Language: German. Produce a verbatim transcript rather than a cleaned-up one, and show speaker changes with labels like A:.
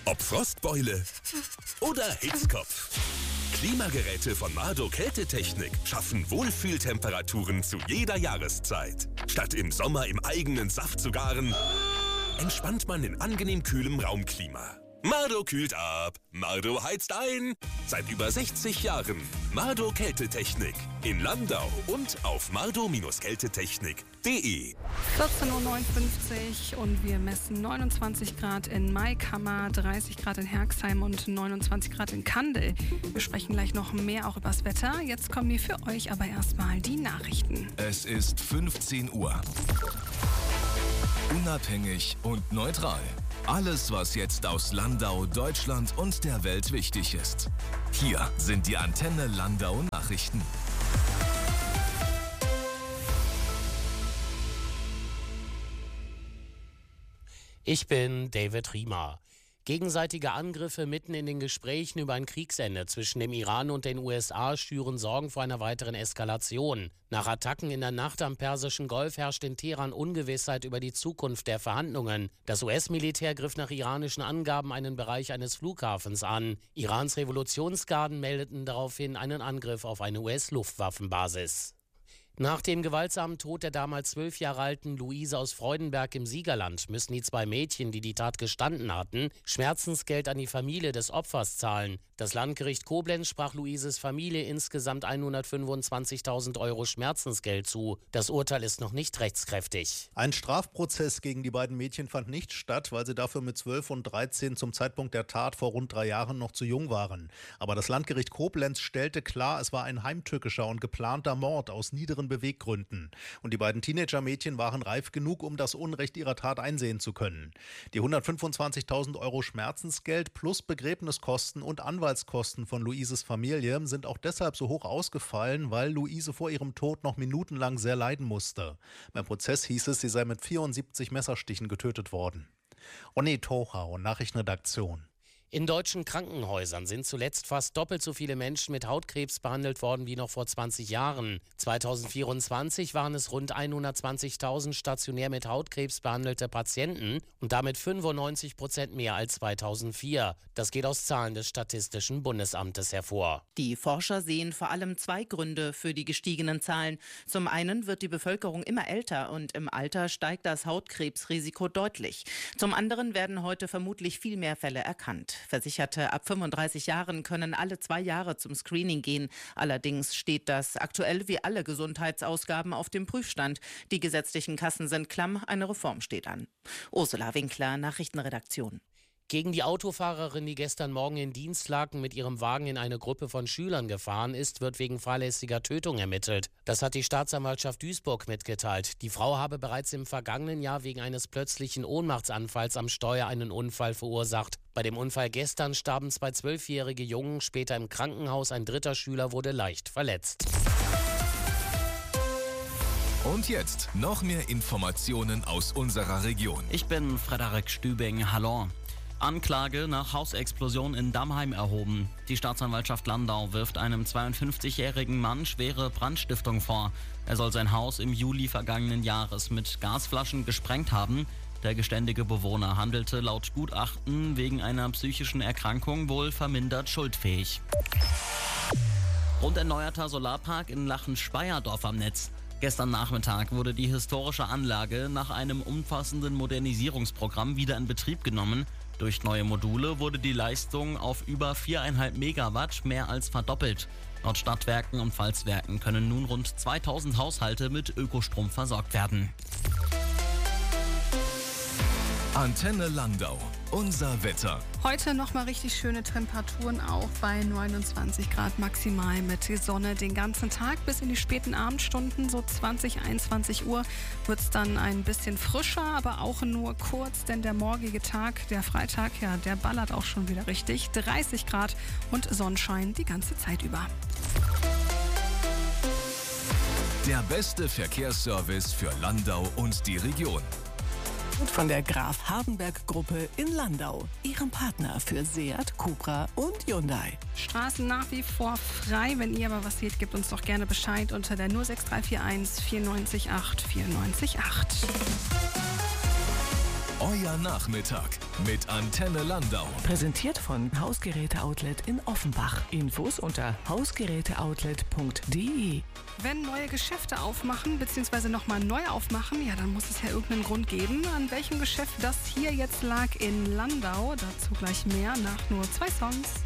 A: Ob Frostbeule oder Hitzkopf. Klimageräte von Mardo Kältetechnik schaffen Wohlfühltemperaturen zu jeder Jahreszeit. Statt im Sommer im eigenen Saft zu garen, entspannt man in angenehm kühlem Raumklima. Mardo kühlt ab, Mardo heizt ein. Seit über sechzig Jahren Mardo Kältetechnik in Landau und auf mardo Kältetechnik punkt de.
B: vierzehn Uhr neunundfünfzig und wir messen neunundzwanzig Grad in Maikammer, dreißig Grad in Herxheim und neunundzwanzig Grad in Kandel. Wir sprechen gleich noch mehr auch über das Wetter. Jetzt kommen wir für euch aber erstmal die Nachrichten.
C: Es ist fünfzehn Uhr. Unabhängig und neutral. Alles, was jetzt aus Landau, Deutschland und der Welt wichtig ist. Hier sind die Antenne Landau Nachrichten.
D: Ich bin David Riemer. Gegenseitige Angriffe mitten in den Gesprächen über ein Kriegsende zwischen dem Iran und den U S A schüren Sorgen vor einer weiteren Eskalation. Nach Attacken in der Nacht am Persischen Golf herrscht in Teheran Ungewissheit über die Zukunft der Verhandlungen. Das U S-Militär griff nach iranischen Angaben einen Bereich eines Flughafens an. Irans Revolutionsgarden meldeten daraufhin einen Angriff auf eine U S-Luftwaffenbasis. Nach dem gewaltsamen Tod der damals zwölf Jahre alten Luise aus Freudenberg im Siegerland müssen die zwei Mädchen, die die Tat gestanden hatten, Schmerzensgeld an die Familie des Opfers zahlen. Das Landgericht Koblenz sprach Luises Familie insgesamt hundertfünfundzwanzigtausend Euro Schmerzensgeld zu. Das Urteil ist noch nicht rechtskräftig.
E: Ein Strafprozess gegen die beiden Mädchen fand nicht statt, weil sie dafür mit zwölf und dreizehn zum Zeitpunkt der Tat vor rund drei Jahren noch zu jung waren. Aber das Landgericht Koblenz stellte klar, es war ein heimtückischer und geplanter Mord aus niederen Beweggründen. Und die beiden Teenager-Mädchen waren reif genug, um das Unrecht ihrer Tat einsehen zu können. Die hundertfünfundzwanzigtausend Euro Schmerzensgeld plus Begräbniskosten und Anwaltskosten von Luises Familie sind auch deshalb so hoch ausgefallen, weil Luise vor ihrem Tod noch minutenlang sehr leiden musste. Beim Prozess hieß es, sie sei mit vierundsiebzig Messerstichen getötet worden. Onni Tochau, Nachrichtenredaktion.
D: In deutschen Krankenhäusern sind zuletzt fast doppelt so viele Menschen mit Hautkrebs behandelt worden wie noch vor zwanzig Jahren. zweitausendvierundzwanzig waren es rund hundertzwanzigtausend stationär mit Hautkrebs behandelte Patienten und damit fünfundneunzig Prozent mehr als zweitausendvier. Das geht aus Zahlen des Statistischen Bundesamtes hervor.
F: Die Forscher sehen vor allem zwei Gründe für die gestiegenen Zahlen. Zum einen wird die Bevölkerung immer älter und im Alter steigt das Hautkrebsrisiko deutlich. Zum anderen werden heute vermutlich viel mehr Fälle erkannt. Versicherte ab fünfunddreißig Jahren können alle zwei Jahre zum Screening gehen. Allerdings steht das aktuell wie alle Gesundheitsausgaben auf dem Prüfstand. Die gesetzlichen Kassen sind klamm, eine Reform steht an. Ursula Winkler, Nachrichtenredaktion.
D: Gegen die Autofahrerin, die gestern Morgen in Dienstlaken mit ihrem Wagen in eine Gruppe von Schülern gefahren ist, wird wegen fahrlässiger Tötung ermittelt. Das hat die Staatsanwaltschaft Duisburg mitgeteilt. Die Frau habe bereits im vergangenen Jahr wegen eines plötzlichen Ohnmachtsanfalls am Steuer einen Unfall verursacht. Bei dem Unfall gestern starben zwei zwölfjährige Jungen, später im Krankenhaus ein dritter Schüler wurde leicht verletzt.
C: Und jetzt noch mehr Informationen aus unserer Region.
G: Ich bin Frederik Stübing, hallo. Anklage nach Hausexplosion in Dammheim erhoben. Die Staatsanwaltschaft Landau wirft einem zweiundfünfzigjährigen Mann schwere Brandstiftung vor. Er soll sein Haus im Juli vergangenen Jahres mit Gasflaschen gesprengt haben. Der geständige Bewohner handelte laut Gutachten wegen einer psychischen Erkrankung wohl vermindert schuldfähig. Rund erneuerter Solarpark in Lachen-Speyerdorf am Netz. Gestern Nachmittag wurde die historische Anlage nach einem umfassenden Modernisierungsprogramm wieder in Betrieb genommen. Durch neue Module wurde die Leistung auf über viereinhalb Megawatt mehr als verdoppelt. Laut Stadtwerken und Pfalzwerken können nun rund zweitausend Haushalte mit Ökostrom versorgt werden.
C: Antenne Landau, unser Wetter.
B: Heute nochmal richtig schöne Temperaturen, auch bei neunundzwanzig Grad maximal mit Sonne den ganzen Tag bis in die späten Abendstunden, so zwanzig, einundzwanzig Uhr wird es dann ein bisschen frischer, aber auch nur kurz, denn der morgige Tag, der Freitag, ja, der ballert auch schon wieder richtig. dreißig Grad und Sonnenschein die ganze Zeit über.
C: Der beste Verkehrsservice für Landau und die Region.
H: Von der Graf Hardenberg Gruppe in Landau, ihrem Partner für Seat, Cupra und Hyundai.
B: Straßen nach wie vor frei. Wenn ihr aber was seht, gebt uns doch gerne Bescheid unter der null sechs drei vier eins vier neun acht vier neun acht.
C: Euer Nachmittag mit Antenne Landau.
H: Präsentiert von Hausgeräte-Outlet in Offenbach. Infos unter hausgeräteoutlet punkt de.
B: Wenn neue Geschäfte aufmachen, beziehungsweise nochmal neu aufmachen, ja, dann muss es ja irgendeinen Grund geben. An welchem Geschäft das hier jetzt lag in Landau, dazu gleich mehr nach nur zwei Songs.